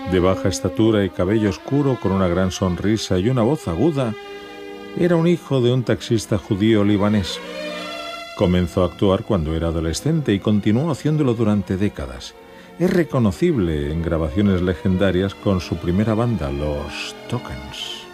De baja estatura y cabello oscuro, con una gran sonrisa y una voz aguda, era un hijo de un taxista judío libanés. Comenzó a actuar cuando era adolescente y continuó haciéndolo durante décadas. Es reconocible en grabaciones legendarias con su primera banda, los Tokens.